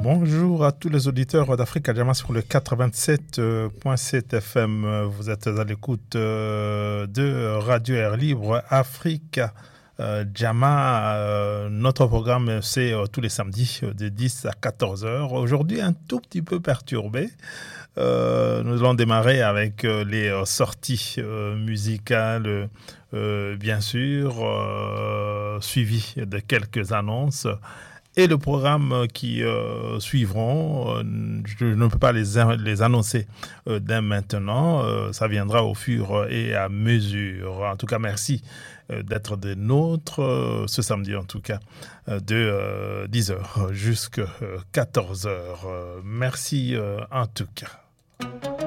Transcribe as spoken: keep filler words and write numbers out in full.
Bonjour à tous les auditeurs d'Africa Jama sur le quatre-vingt-sept virgule sept F M. Vous êtes à l'écoute de Radio Air Libre Africa Jama. Euh, notre programme, c'est euh, tous les samedis de dix à quatorze heures. Aujourd'hui, un tout petit peu perturbé. Euh, nous allons démarrer avec euh, les euh, sorties euh, musicales, euh, bien sûr, euh, suivies de quelques annonces. Et le programme qui euh, suivront, euh, je ne peux pas les, les annoncer euh, dès maintenant. Euh, ça viendra au fur et à mesure. En tout cas, merci euh, d'être des nôtres euh, ce samedi, en tout cas, euh, de euh, dix heures jusqu'à quatorze heures. Euh, merci euh, en tout cas.